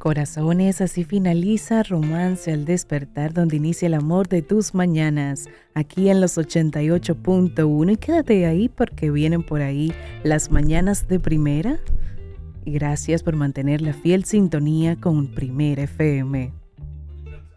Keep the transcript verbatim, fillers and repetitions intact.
Corazones, así finaliza Romance al Despertar, donde inicia el amor de tus mañanas, aquí en los ochenta y ocho punto uno. Y quédate ahí porque vienen por ahí las mañanas de Primera. Y gracias por mantener la fiel sintonía con Primera F M.